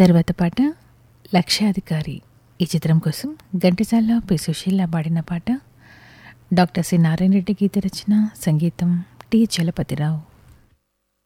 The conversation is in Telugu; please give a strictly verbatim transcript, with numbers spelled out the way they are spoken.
తర్వాత పాట లక్షాధికారి ఈ చిత్రం కోసం ఘంటసాల పి సుశీల పాడిన పాట. డాక్టర్ సి నారాయణ రెడ్డి గీత రచన, సంగీతం టి చలపతిరావు.